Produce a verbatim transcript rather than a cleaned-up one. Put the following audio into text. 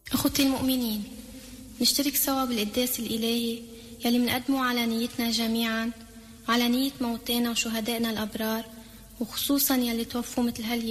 أخوتي المؤمنين، نشترك سوا بالقداس الإلهي يلي منقدمه على نيتنا جميعا، على نية موتانا وشهدائنا الأبرار، وخصوصا يلي توفوا مثل هاليوم